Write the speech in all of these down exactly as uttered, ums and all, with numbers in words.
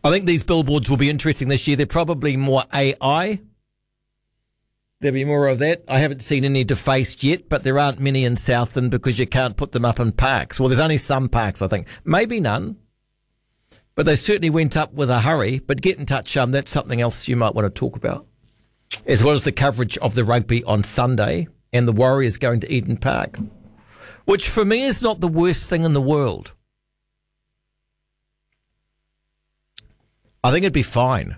I think these billboards will be interesting this year. They're probably more A I. There'll be more of that. I haven't seen any defaced yet, but there aren't many in Southland because you can't put them up in parks. Well, there's only some parks, I think. Maybe none. But they certainly went up with a hurry. But get in touch. Um, that's something else you might want to talk about, as well as the coverage of the rugby on Sunday and the Warriors going to Eden Park, which for me is not the worst thing in the world. I think it'd be fine.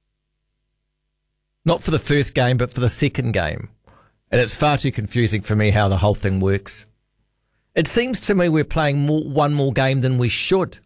Not for the first game, but for the second game. And it's far too confusing for me how the whole thing works. It seems to me we're playing more, one more game than we should.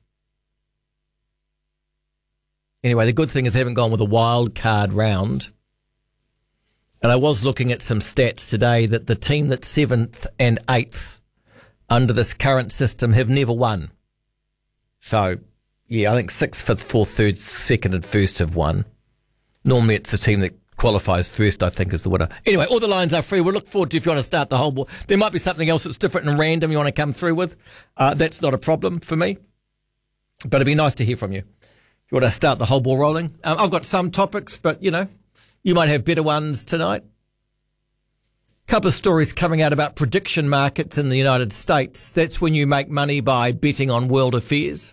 Anyway, the good thing is they haven't gone with a wild card round. And I was looking at some stats today that the team that's seventh and eighth under this current system have never won. So, yeah, I think sixth, fifth, fourth, third, second and first have won. Normally it's the team that qualifies first, I think, is the winner. Anyway, all the lines are free. We'll look forward to if you want to start the whole ball. There might be something else that's different and random you want to come through with. Uh, that's not a problem for me. But it'd be nice to hear from you. If you want to start the whole ball rolling. Um, I've got some topics, but, you know, you might have better ones tonight. A couple of stories coming out about prediction markets in the United States. That's when you make money by betting on world affairs.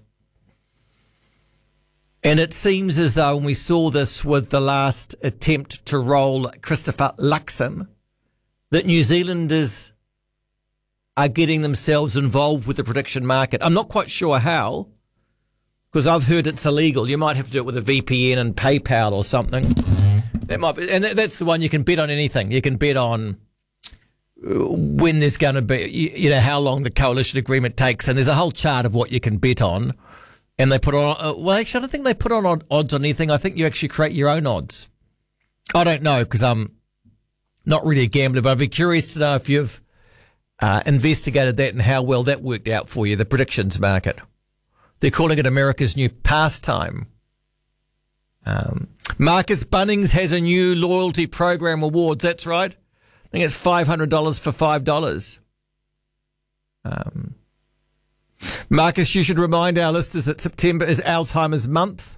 And it seems as though, and we saw this with the last attempt to roll Christopher Luxon, that New Zealanders are getting themselves involved with the prediction market. I'm not quite sure how, because I've heard it's illegal. You might have to do it with a V P N and PayPal or something. That might be, and that's the one you can bet on anything. You can bet on when there's going to be, you know, how long the coalition agreement takes, and there's a whole chart of what you can bet on. And they put on, uh, well, actually, I don't think they put on odds on anything. I think you actually create your own odds. I don't know because I'm not really a gambler, but I'd be curious to know if you've uh, investigated that and how well that worked out for you, the predictions market. They're calling it America's new pastime. Um, Marcus Bunnings has a new loyalty program awards. That's right. I think it's five hundred dollars for five dollars. Um, Marcus, you should remind our listeners that September is Alzheimer's month.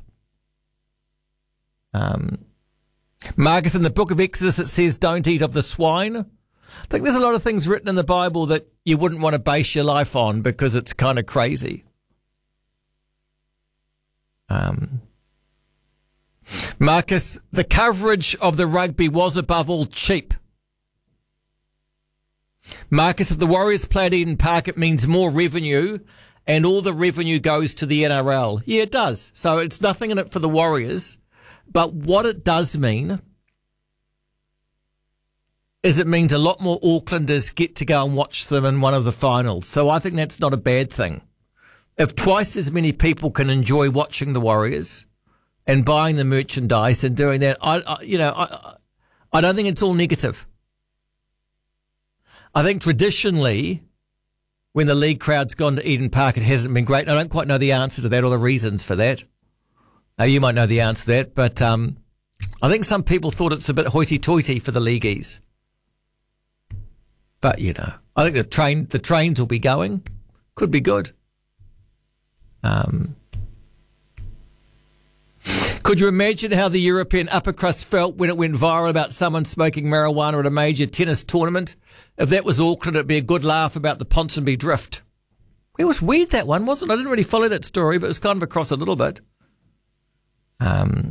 Um, Marcus, in the book of Exodus, it says, don't eat of the swine. I think there's a lot of things written in the Bible that you wouldn't want to base your life on because it's kind of crazy. Um, Marcus, the coverage of the rugby was above all cheap. Marcus, if the Warriors play at Eden Park, it means more revenue, and all the revenue goes to the N R L. Yeah, it does. So it's nothing in it for the Warriors. But what it does mean is it means a lot more Aucklanders get to go and watch them in one of the finals. So I think that's not a bad thing. If twice as many people can enjoy watching the Warriors and buying the merchandise and doing that, I, I you know, I, I don't think it's all negative. I think traditionally, when the league crowd's gone to Eden Park, it hasn't been great. I don't quite know the answer to that or the reasons for that. Now, you might know the answer to that, but um, I think some people thought it's a bit hoity-toity for the leagueies. But, you know, I think the train, the trains will be going. Could be good. Um, could you imagine how the European upper crust felt when it went viral about someone smoking marijuana at a major tennis tournament? If that was Auckland, it'd be a good laugh about the Ponsonby Drift. It was weird, that one, wasn't it? I didn't really follow that story, but it was kind of across a little bit. Um,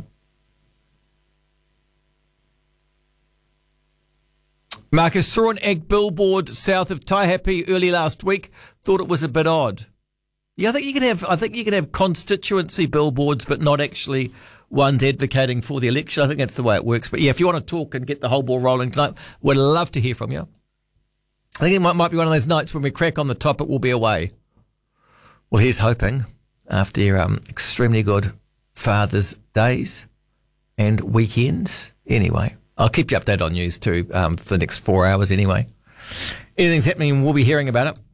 Marcus, saw an egg billboard south of Taihape early last week. Thought it was a bit odd. Yeah, I think you can have. I think you can have constituency billboards, but not actually ones advocating for the election. I think that's the way it works. But yeah, if you want to talk and get the whole ball rolling tonight, we'd love to hear from you. I think it might, might be one of those nights when we crack on the topic, we'll be away. Well, here's hoping after um, extremely good Father's Days and weekends. Anyway, I'll keep you updated on news too um, for the next four hours anyway. Anything's happening, we'll be hearing about it.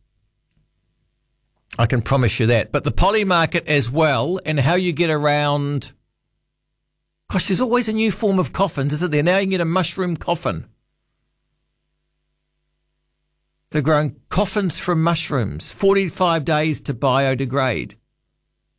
I can promise you that. But the poly market as well, and how you get around. Gosh, there's always a new form of coffins, isn't there? Now you can get a mushroom coffin. They're growing coffins from mushrooms, forty-five days to biodegrade.